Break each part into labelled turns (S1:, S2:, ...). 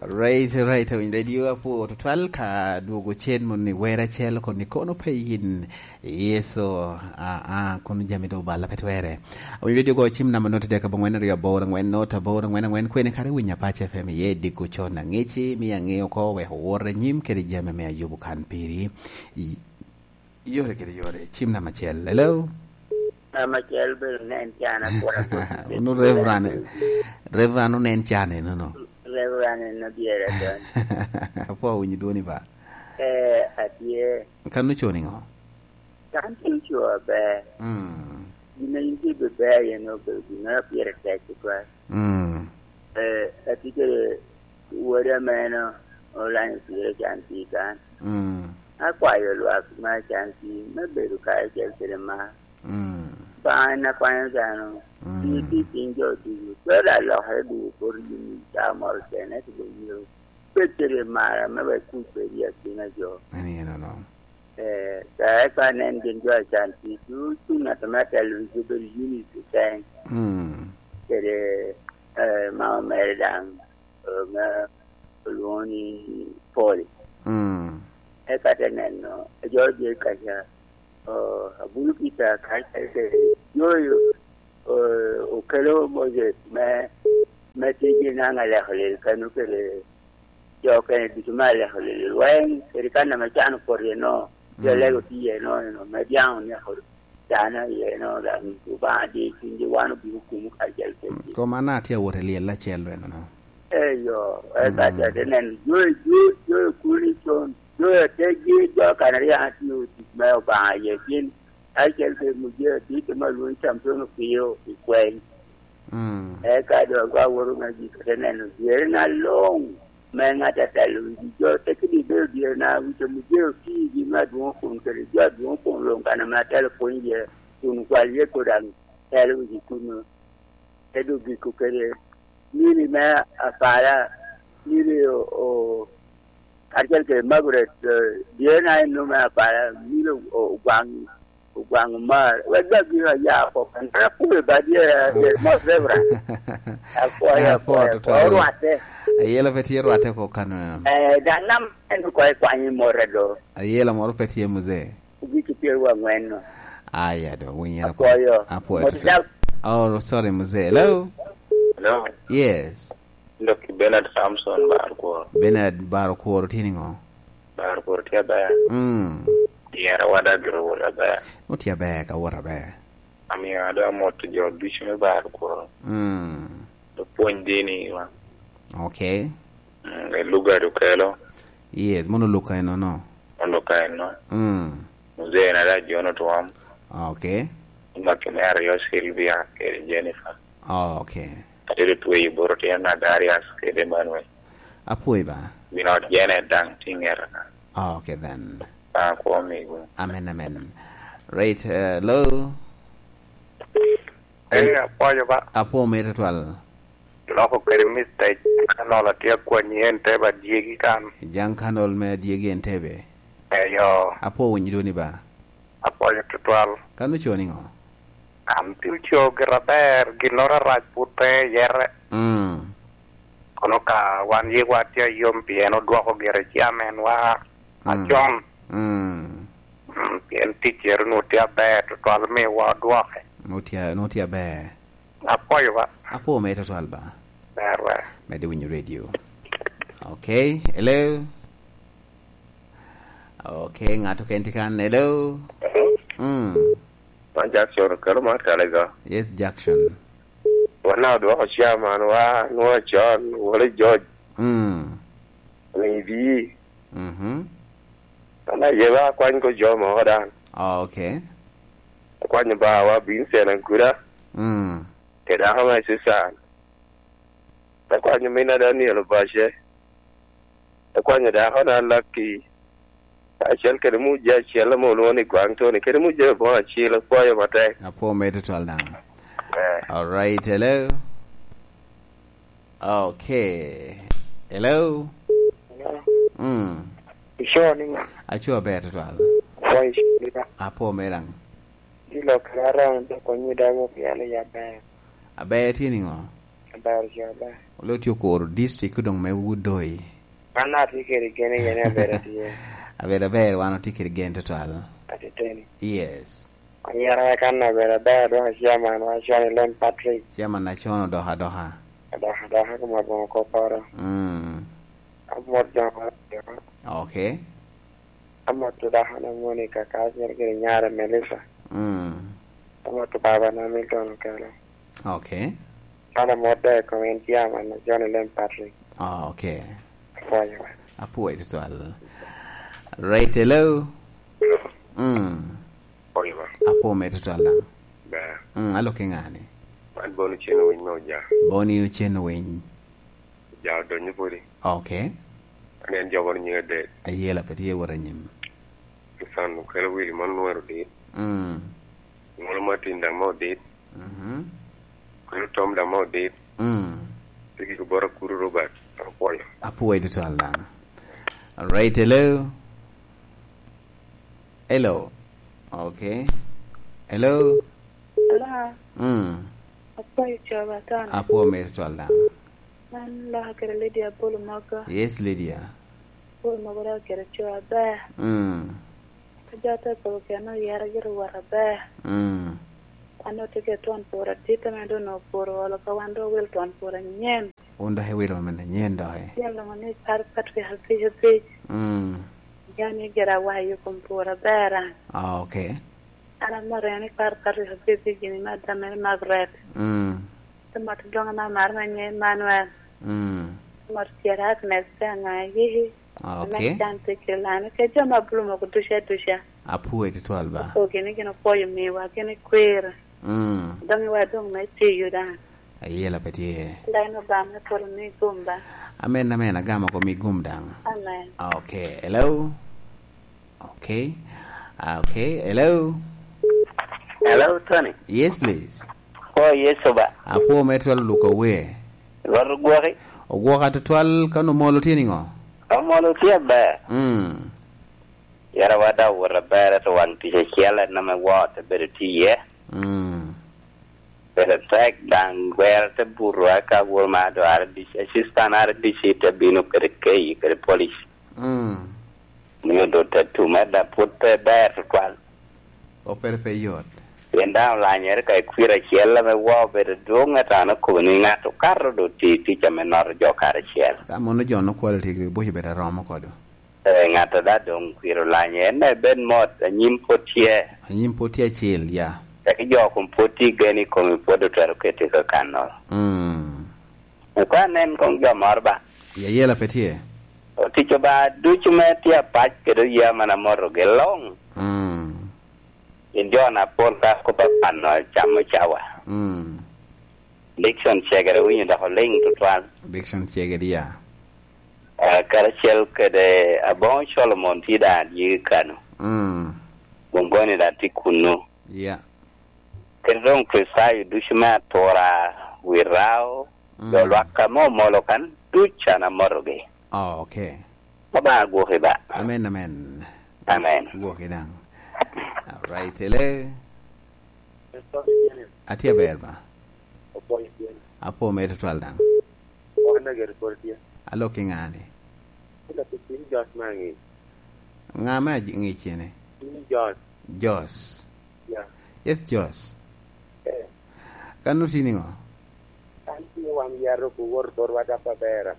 S1: Right in radio po to twal ka duogo chen mon ni wera chel kon ni kono peyin yeso kon jami do balla petwere o radio go chim na manota de ka bongwen ria bora ngwen nota bora ngwen kwene kare winya pache fm ye diku chona ngichi mi angeo ko we hore nyim kere jame me ayubu kan piri yore chim na machel hello
S2: machel be nen chana pora
S1: no revrano nen chane no
S2: Reverend no biere don.
S1: Apo winyi doni ba.
S2: Atie.
S1: Kanu choni ngo.
S2: Kan chuo be. Dina yiki be be no be na biere tete kwa. Atie wora meno online biere janti kan. Akwa yo lo asma janti me be ru ka jere ma. Ba na kwa jano. Ti tinjo tu pero lo hedu por ni chamor tenet de yo petere mara me be ku peria tina yo
S1: ani no
S2: ta ka nen den jo chanti tu na tamata lu be uni tu tan tere ma merdan na luoni poli ka tenen no jo je ka ya abulu kita ka yo o kelo moje me tiji na ngale khole kanu kele yo kan bituma le khole wen serikana machano por no yo lego tie no me dian ne khole dana ye no da ku ba di tinji wanu bi ku mu ka jel te
S1: ko mana tie wote le la chelo no
S2: yo ka ja denen yo kuli son yo te gi jo kanaria tiu me ba ye kin ai quelque muje di te malu champion pio ikwen ka do gwa woru na ji tenen yer na long menga ta talu jo te ki de yer na muje ki di ma do ko kere jo do ko long kana ma tel ko ye tun kwa ye ko dan talu ji tun te do bi ko kere ni ma afara ni o arjel ke magret yer na no ma para ni o gwang mar wega bira ya ko kan ku ba dia mo zebra
S1: po to
S2: ruate
S1: ayela peti ruate ko kan
S2: da nam en ko kwa ni moredo
S1: ayela mo peti muze
S2: biki pierwa ngweno
S1: aya do winyera
S2: ko
S1: apo oh sorry muze hello yes
S3: look Bernard Samson
S1: Barko tiningo
S3: Barko tia ba yara wada gro wala ba
S1: otia ba ka wara ba
S3: ami ada moto jo bishme ba ko to ponde ni wa
S1: okay
S3: e lugar do kelo
S1: yes mono luka no
S3: muze na da jono to am
S1: okay
S3: makina rio Silvia e Jennifer
S1: okay
S3: ade to e borote na Darius ke de manwe
S1: apoi ba
S3: without Janet dang tingera
S1: okay then Amen. Right, hello. Apo mere twal.
S3: Loko kerimista kanola tia kwa niente ba diegi kan.
S1: Jang kanol me diegi entebe.
S3: Yo.
S1: Apo winyido ni ba.
S3: Apo ya twal.
S1: Kanu choni ngo.
S3: Am tilcho graber ginora rajpute yere. Kono ka wan yegwa tia yompi eno dwako gere chiamen wa achon. Pien teacher no tia be to twal me wa dwake.
S1: No tia be.
S3: Apo
S1: me to twal ba.
S3: Berwa.
S1: Me de win radio. Okay, hello. Okay, ngato kentikan hello.
S3: Jackson kalma kalega.
S1: Yes, Jackson.
S3: Wana do chairman wa no John wala George. Maybe. Ana yewa kwan ko jomo hodan.
S1: Okay.
S3: Kwan ba wa bin senan kura. Te da hama sisa. Ta kwan mina da ni lo bashe. Ta kwan da hana lucky. Ta shel ke mu ja shel mo lo ni kwan to ni ke mu je bo chi lo ko yo mate.
S1: Apo me to twal down. All right, hello. Okay. Hello.
S3: Shoni.
S1: Acho better twal.
S3: Voice lida.
S1: Apo merang.
S3: Dilo klara ndo ko nyida mo yale ya ba.
S1: Abe tiningo.
S3: Abar ya ba.
S1: Lo tio kor district dong me wudoi.
S3: Ana tikiri gene gene bere tie.
S1: Avere bere wano tikiri gen total.
S3: Ati teni.
S1: Yes.
S3: Anyara kana bere bere do siama no Johnny Len Patrick.
S1: Siama na chono doha.
S3: Doha kuma bon ko para. Amot jama.
S1: Okay.
S3: Amot to daha na Monica Kasner gere nyara Melissa. Amot to baba na Milton kala.
S1: Okay.
S3: Ana mode ko en siama na Johnny Len Patrick.
S1: Okay.
S3: Fanya.
S1: Apo ito total. Right, hello.
S3: Oiva.
S1: Apo me total lang.
S3: Ba.
S1: Alo kingani.
S3: An bonu cheno win no ja.
S1: Boni ucheno win.
S3: Ja do ni puri.
S1: Okay.
S3: Anen jogor ni de.
S1: Ayela pati wara nyim.
S3: San kala wili man no de. Ngol matinda mo de. Kalo tom da mo de. Tiki ko bora kuru robat.
S1: Apo ito total lang. Right, hello. Hello. Okay. Hello.
S4: Hello. Apo ito batan.
S1: Apo me total lang.
S4: Man la kere Lydia Bolu Maga.
S1: Yes, Lydia.
S4: Bolu Maga kere chua ba. Kajata ko kena yara gero wara ba. Ano tike tuan pora tita mendo no poro wala kawando wil tuan pora nyen.
S1: Onda he wiro mena nyen dai.
S4: Yalla ngani par patri halpi halpi. Yani gera wayo kom pora bara.
S1: Okay.
S4: Ana marani par patri halpi gini madame Margaret. Tomat donga na marna nyen Manuel. Tomat tiara knesta ngai.
S1: Okay.
S4: Tante kelana ke jama blumo ko tusha.
S1: Apo ito total ba.
S4: O kene kena koyo me wa kene kwera. Dangi wa dong na tiyo da.
S1: Ayela pati.
S4: Dai no ba me por ni gumba.
S1: Amen agama ko mi gumdang.
S4: Amen.
S1: Okay, hello. Okay. Hello.
S2: Hello, Tony.
S1: Yes, please.
S2: Oh, yes, ba.
S1: Apo metro luko we.
S2: Waru gwari.
S1: Ogwo ka total kanu molo tiningo.
S2: Amolo tia ba. Yara wada wara bara to wan pise kiala na me wata bere tiye. Bere tak dan wera te burwa ka woma do ardi assistant ardi sita bino kere kei kere police. Nyo do tatu mada putte ber kwal.
S1: O per peyot.
S2: Yenda la nyer ka kwira kiala me wa bere donga tana ko ni ngato karro do ti chame nor jo kar kiel.
S1: Ka mono jono quality ke bo bere romo kodo.
S2: Ngata da dong kwiro la nyer ne ben mot anyim potie.
S1: Anyim potie chiel ya.
S2: Taki jo kum poti gani ko mi podo tero kete ka kanol. Kwa nen kong jo morba.
S1: Ya yela petie.
S2: O ticho ba duchu metia pach kedo ya mana moro gelong. Indio na pon ka ko pa panol chamo chawa. Dixon chegere winyo da holing tutwan.
S1: Dixon chegere ya.
S2: Karachel kede abon Solomon tida yikano. Bongoni da tikunu.
S1: Yeah.
S2: Kedong krisai dushma tora wirao. Dolwaka mo molokan duchana moroge.
S1: Oh, okay.
S2: Baba go heba.
S1: Amen.
S2: Amen.
S1: Go hidang. All right, ele. Atia berba. Apo meto twaldang. Alo kingani. Ngama ngi chene. Jos.
S3: Yeah.
S1: Yes, Jos. Kanu siningo.
S3: Kanti wan yaro ku wor wada pa bera.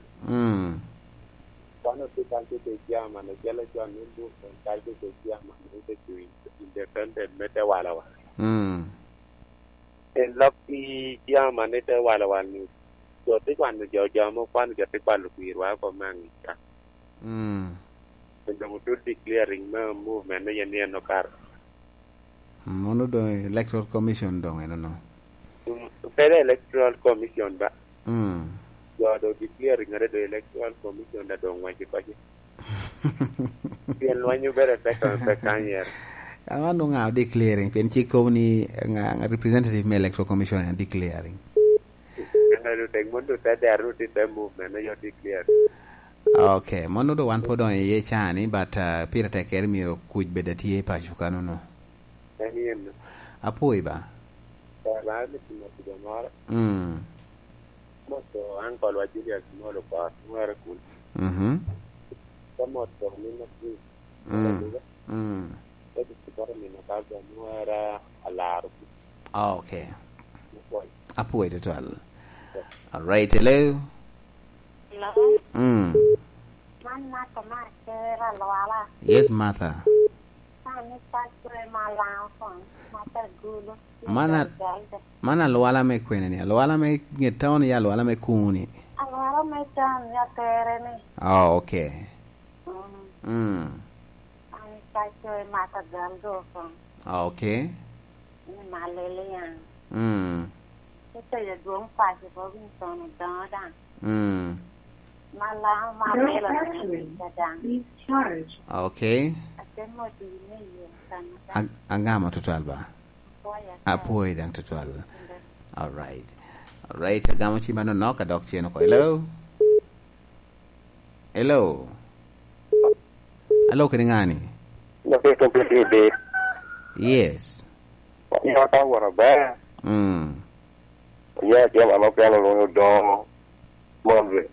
S3: Wano tu kanti te jama na jela jwa nundu kanti te jama nundu tu independent mete wala wa. En lopi jama nete wala wa ni. Jo te kwan jo jama kwan jo te kwan lu wirwa ko mangi ka. Ndo mutu declaring movement ne yen no kar.
S1: Mono do electoral commission dong I don't know.
S3: Federal electoral commission ba. Jo do declaring the electoral commission da dong waji ko ji. Bien wanyu bere second year.
S1: Ano nga declaring pen chiko ni nga representative me electoral commission and declaring.
S3: Nga do tek mondo ta da route the movement na yo declare.
S1: Okay, mono do wan podon ye chani but pira teker mi kuj bedati e pa chukano no.
S3: Apo
S1: iba.
S3: moto uncle wa Julius Molo kwa mwere kule. Kama to mimi tu. Eti kitoro mimi kaza mwere alaru.
S1: Okay. Apo wait at all. All right, hello.
S5: Hello.
S1: Yes, Martha. Mana Luala me kweneni. Luala me ngetown ya Luala me kuni.
S5: Luala me town ya tereni.
S1: Oh, okay. Okay.
S5: Ito ya duong pasi po binson da.
S1: Okay. Angama totalba. Apo idang total. All right. Agama chimano no ka dok cheno ko. Hello. Hello kringani. Yes.
S3: Ya ta wara ba. Ya dia mama piano lo do. Monve.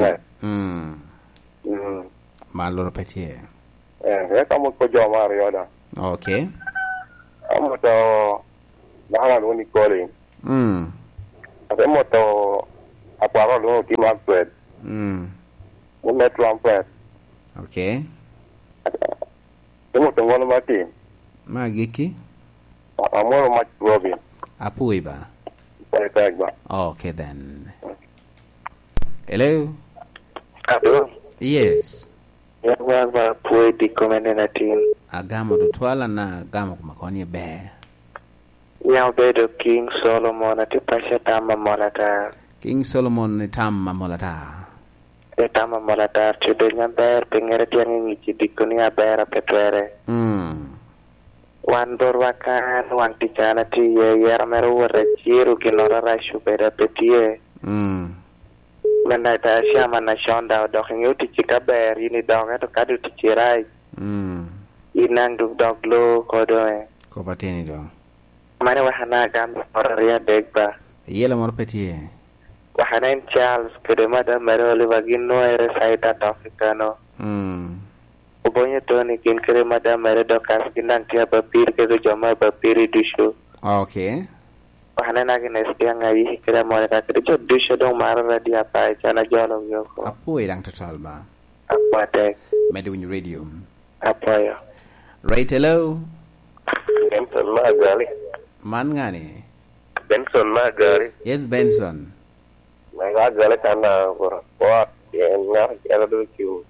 S1: Maloro petie.
S3: Ya kamu ko jo Mario da.
S1: Okay.
S3: Kamu to bahala lo ni kole. Kamu to aparo lo ki Macbeth. Mo met trumpet.
S1: Okay.
S3: Kamu to ngono mati.
S1: Magiki.
S3: Amoro mat Robin.
S1: Apuiba. Okay then. Hello.
S3: Hello.
S1: Yes.
S3: Yawa poeti komendenatin.
S1: Agama dutwala na agama kumakoni be.
S3: Yaw bedo King Solomon ati pasha tama molata.
S1: King Solomon ni tama molata.
S3: Tama molata chudo nyaber pengere tiangi ngichi dikoni abera petwere. Wan dorwakan wan ticana ti yer meru wara chiru kinora rashu beda petie. Mena ta shama na shonda dok nyuti chika ber ini dok to kadu tichirai. Inang duk dok lo kodoe.
S1: Ko pateni do.
S3: Mane wahana gambe oraria degba.
S1: Yela mor petie.
S3: Wahana in Charles kedemada meru livagino ere saita tofikano. Ubonye Tony kin kere madam mere dokas kinang tia bapir ke joma bapiri disho.
S1: Okay.
S3: Wahana na kene stiang ngai kere mo ka kere jo disho dong mara radio apa chana jolo yo ko.
S1: Apo idang total ba.
S3: Apa tek.
S1: Medu in radio.
S3: Apa ya.
S1: Right, hello.
S3: Benson Magali.
S1: Man ngani?
S3: Benson Magali.
S1: Yes, Benson.
S3: Magali kana what ya ngar ya do kiu.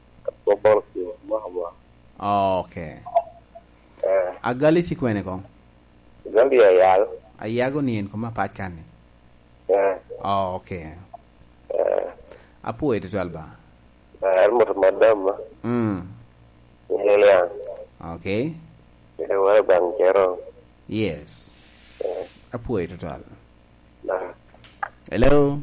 S1: Okay. Agali chikwene kong.
S3: Gali ayago.
S1: Ayago ni en koma pachani. Okay. Apo ito alba.
S3: Almo madam. Helian.
S1: Okay.
S3: Ewa bankero.
S1: Yes. Apo ito al. Hello.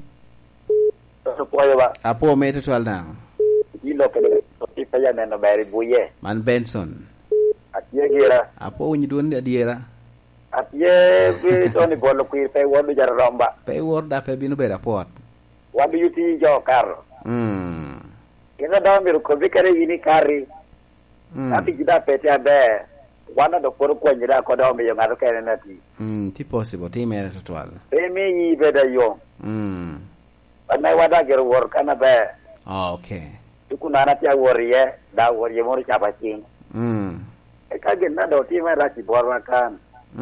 S1: Apo me ito al now.
S2: Ilo kene tipaya neno bari buye.
S1: Man Benson.
S2: Atie gira.
S1: Apo unyiduan dia diera.
S2: Atie bi toni bolo kuir pe wodu jar romba.
S1: Pe worda pe binu beda pot.
S2: Wadu yuti jo kar. Kita dalam biru kobi kare ini kari. Tapi kita pete abe. Wana do koru ko njira ko dawo me yo ngaro kene nati.
S1: Ti possible ti mere total.
S2: Pe me yi beda yo. Anai wada ger wor kana be.
S1: Okay.
S2: Tuku nana tia woriye, da woriye mori chapa ching. Kage na do ti mai rachi borwa kan.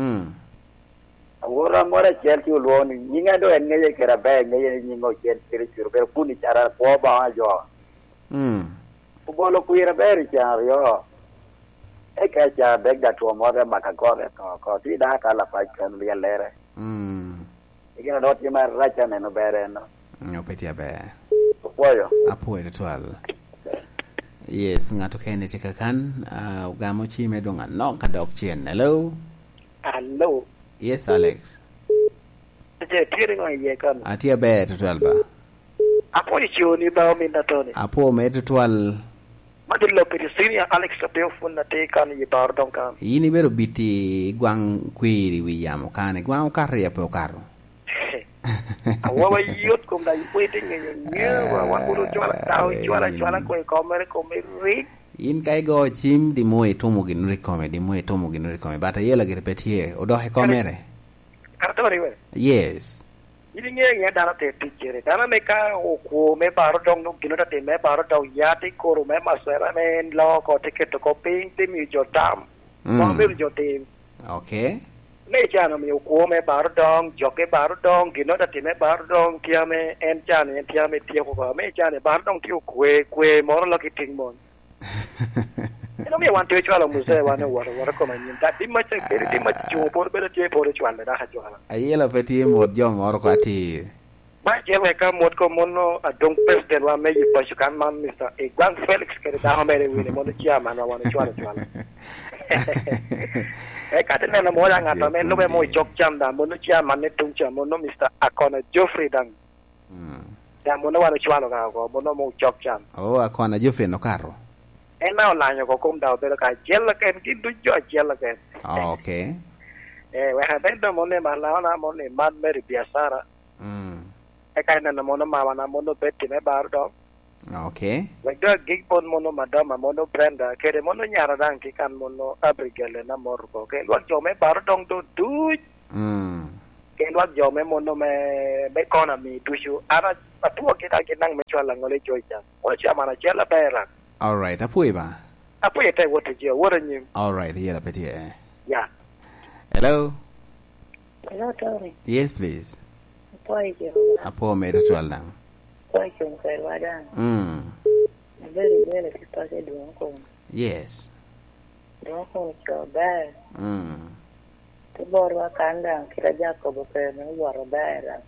S2: Wora mora chel ti uloni, nyinga do en ngeye kera be ngeye nyingo chel kiri churu ber puni chara po ba jo. Kubolo kuira beri char yo. Eka cha beg da to mora makagore ko ti da kala pa kan liya lere. Ikina do ti mai racha ne no bere no.
S1: Nyopetia be.
S2: Poyo.
S1: Apo etual. Yes, ngato kene tika kan ugamo chime donga no kadok chien. Hello.
S2: Hello.
S1: Yes, Alex.
S2: Je tiri ngo ye kan.
S1: Atia be etual ba.
S2: Apo ichioni ba mi natoni.
S1: Apo me etual.
S2: Madullo piri senior Alex teo funna te kan ye bar don kan.
S1: Yini bero biti gwang kwiri wiyamo kane gwang karya pe okaro.
S6: Awa yut kum da waiting wa wan buru chwala tao chwala ko me ri
S1: in kai go chim di moe tomo gin rikome bata yela gi repetie odo he komere
S6: karto ri we
S1: yes
S6: ini nge dana te tikere dana me ka ko me baro dong no kino te me baro taw ya te ko me masera me lo ko ticket ko ping te mi jo tam mo me jo te
S1: okay
S6: me chana mi ko me baro dong jo ke baro dong kino te me baro dong tia me en chana en tia me tia ko me chana baro dong tiu kwe mo lo ki ting mon no me want to chwala muse wana wara ko man ta dimma che jo por bele che por chwala da ha chwala
S1: ayela peti mod jom or ko ati
S6: ba je we ka mod ko mono adong president wa me yi pasukan man Mr. Egwan Felix ke da ha mere wi mo chia man wa wana chwala ka tena na mo nga ta me no be mo jok cham da mo chia man ne tung cha mo no Mr. Akona Geoffrey dang da mo no wana chwala ga ko mo no mo jok cham
S1: Akona Geoffrey no carro
S6: now lanyo ko kum daw pero ka jella ken ki du jo jella ken
S1: okay
S6: we ha bendo mo ne mala na mo ne man meri biasara ka na mo no ma na mo no beti me bar do
S1: okay
S6: we do gig pon mo no madama mo no Brenda kere mo no nyara dan ki kan mo no Abigail na mor ko ke lo jo me bar dong do du ke lo jo me mo no me economy du shu ara atu ki ta ki nang me chwala ngole joja o cha mana jella bera.
S1: All right, apuiba.
S6: Apuya tai what you what you.
S1: All right, here peti.
S6: Yeah.
S1: Hello.
S4: Hello, Tony.
S1: Yes, please.
S4: Apo
S1: me to all down.
S4: Very well, if you started doing home.
S1: Yes.
S4: Don't home so bad. The board was kanda kila Jacob no war bad.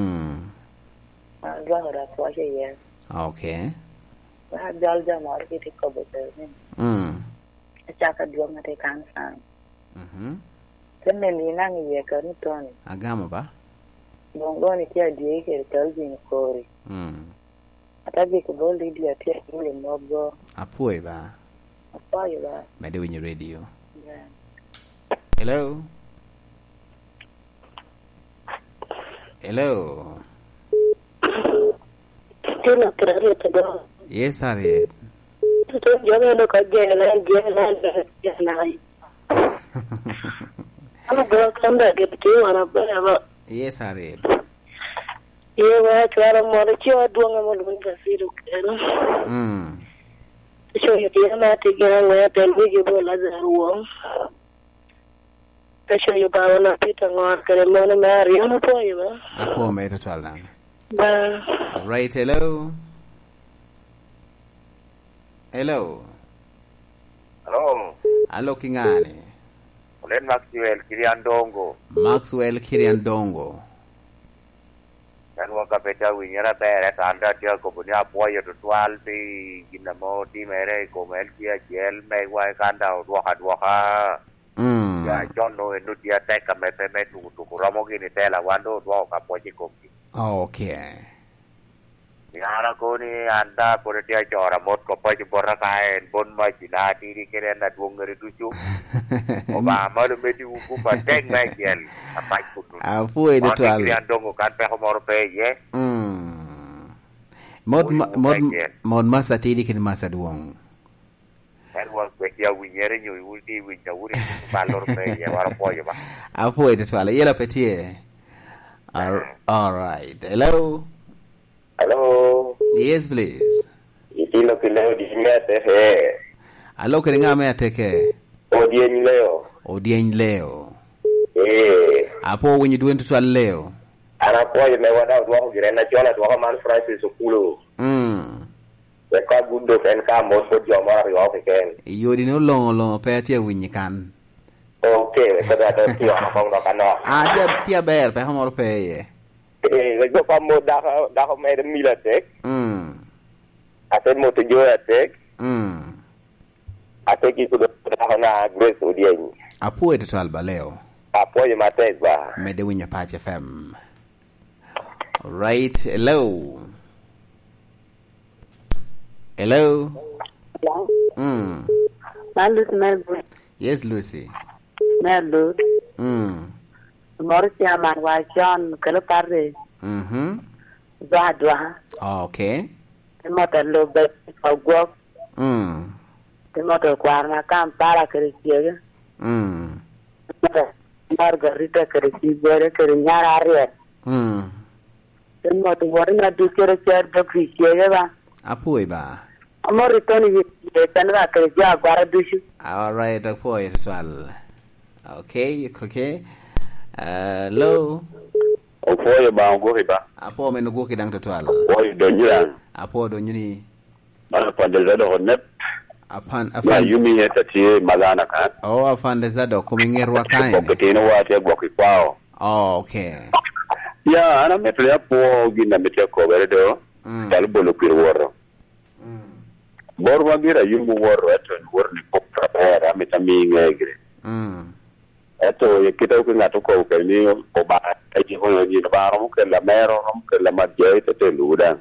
S4: I'm going to watch it, yes.
S1: Okay.
S4: I Belgium or get a couple of a jacket drum at a cancer. Then the young year can turn.
S1: A gamma.
S4: Don't go to hear the acre telling Corey. I thought you could only be a tear in Mobo.
S1: A pueva.
S4: A fire.
S1: By doing your radio.
S4: Yeah.
S1: Hello. Hello. Yes, Harriet. Yes, Harriet. Right, hello. Hello.
S3: Hello.
S1: Hello, Kingani.
S3: Olen
S1: Maxwell Kiriandongo.
S3: Kan waka peta winyara bere tanda tia ko punya apoyo to 12 ginamo di mere ko mel kia gel me wa kanda dua ha. Ya John no enu dia tek ka me tu ramo gini tela wando dua ka poji ko.
S1: Okay.
S3: Yara ko ni anda ko dia jora mot ko poji borra kaen bon ma jina di keren na duong ngeri tuju. Obama lo meti uku pa tek me gel apa ku.
S1: Apu e de toal.
S3: Kiri andongo kan pe homor pe ye.
S1: Mod masa tidi kin masa duong.
S3: Erwa kwekya winyere nyo ulti winya uri balor pe ye wara poyo ba.
S1: Apu e de toal. Yela petie. All right. Hello.
S3: Hello.
S1: Yes, please.
S3: Itilo kileo di mete he.
S1: Hello, keringa me ateke.
S3: Odien leo.
S1: Apo when you doing to leo.
S3: Ana poyo me wada dwa girena chola dwa man Francis okulo. Ka gundo ken ka mo so joma ri o ken.
S1: Yodi no long pe tia winyi kan.
S3: Okay, so that is your phone no kana.
S1: Tia ber pe homor pe ye.
S3: Go pa mo da me de milatek. Ate mo to jo atek. Ate ki kudo na Grace Odien.
S1: Apo e total ba leo.
S3: Apo ye matek ba.
S1: Me de winya Patch FM. Right, hello. Hello.
S4: Melbourne.
S1: Yes, Lucy.
S4: Melbourne. Morris Yaman wa John Kalapare.
S7: Dwa.
S1: Okay.
S7: Motor lo be pagwok. Motor kwarna Kampala kerisiega. Margarita kerisiega kerinyara ariet. Motor warna dukere cher do kerisiega ba.
S1: Apoi ba.
S7: Amor toni tanwa kerja gwara dushu.
S1: All right, apoi twal. Okay, okay. Hello.
S3: Apoi ba ngori ba.
S1: Apo menugo kidang twal.
S3: Apoi donyiran.
S1: Apo donyuni.
S3: Mana pandeza do net.
S1: Afan
S3: yumi yeta tie magana kan.
S1: Oh, afande zado kumingerwa kaini.
S3: Koketino wate gwa kwao.
S1: Oh, okay.
S3: Ya, ana metle po gina metle ko beredo. Talbolo kirworo. Borwa gira yumu woro eto worni popra era metami ngegre. Eto kita ko ngato ko ni ko ba ai ho ni ba ro ke la mero ro ke la madje te luda.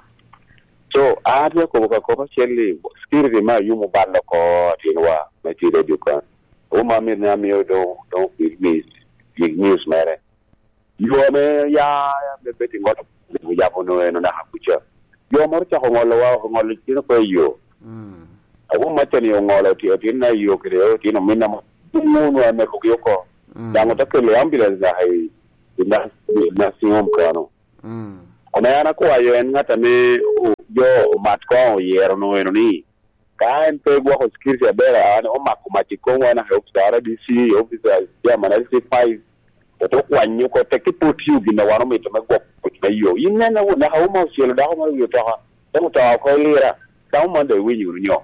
S3: So adia ko ko cheli skirvi ma yumu balla ko tinwa me ti radio kan. O ma mi na mi do big news mere. Yo me ya me beti ngolo ya bono eno na hakucha. Yo mo cha ko ngolo wa ko ngolo ti ko yo. Awu ma tani ngolo ti na yo kreo ti no mina mo no me ko ko. Dango ta ke le ambulance da hai na siom kano. Ona yana ko ayo en ngata me yo matko yero no eno ni ka en pe gwa ko skirja bera ana o makumati ko wana help sara DC officer ya manasi 5 to kwa nyu ko te kipoti ugi na wano mito me gwa ko yo inna na na ha mo sielo da mo yo ta to ta ko lira ta mo de wi nyu nyo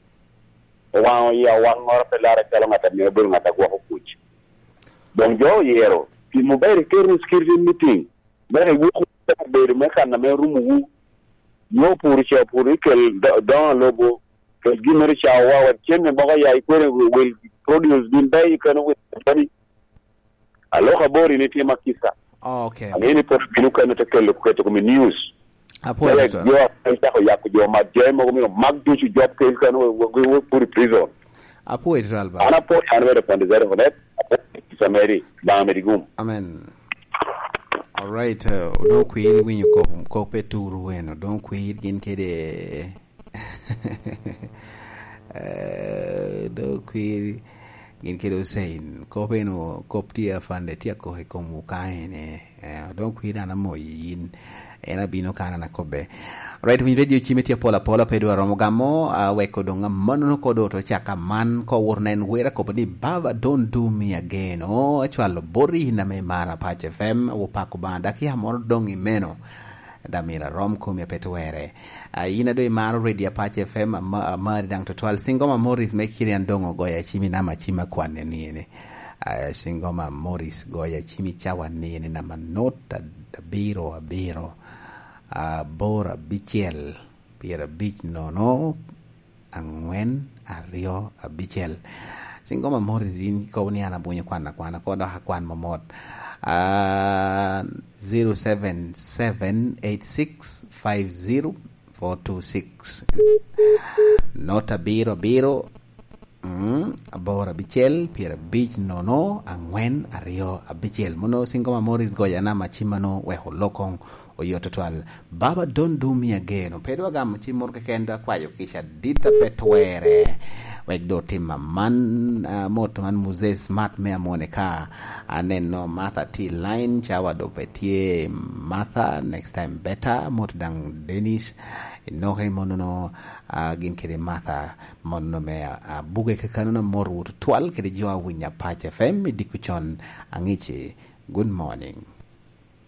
S3: wa ya wa ngor pe lara kala ngata me bur ngata gwa ko kuchi don yo yero ti mo bere keru skirja meeting bere wu ko bere me kana me rumu yo pour quel dans lobo que gimmer chawa wa chenne baga ya ikwere will produce bin bay kana with bani aloha bori ni tima kisa.
S1: Okay.
S3: Ani por binu kana te kel ko to mi news.
S1: Apo
S3: yo ta ko yakko ma jema ko mi magdu ci job kel kana wo pour prison.
S1: Apo Israel ba.
S3: Ana po anwe de pandezere honet sameri ba amerigum.
S1: Amen. All right, don't quit when you go to Rueno. Don't quit in kede. Don't quit in kede saying Copeno coptia fande tia cohe como kaine. Don't quit an amoy in Enabino Kana Kobe. Right, when radio chimetia pola pedua romogamo, weko donga mono kodo to chaka man ko warnen wera kopani baba don't do me again. Oh, actual bori na me mara Patch FM o pako banda ki hamor dongi meno. Damira rom kumia petuere. Ina do imaro radio Patch FM mari dang to 12 singoma Morris mekiri andongo goya chimi nama chima kwane niene. Singoma Morris goya chimi chawa niene na manota biro abiro. Bora bichel piera bich nono angwen ario bichel singoma morizin ko ni ana bunye kwana ko do hakwan momot 0778650426 nota biro bora bichel piera bich nono angwen ario bichel mono singoma moris goyana machimano weho lokong oyototwal baba don't do me again pedwa gam chimor ke kenda kwayo kisha dita petwere wek do tima man moto man muze smart me amoneka aneno Martha T line chawa do petie Martha next time better moto dang Dennis no he mono gin kede Martha mono me buge ke kanona moru twal kede joa winya Patch FM dikuchon angichi good morning.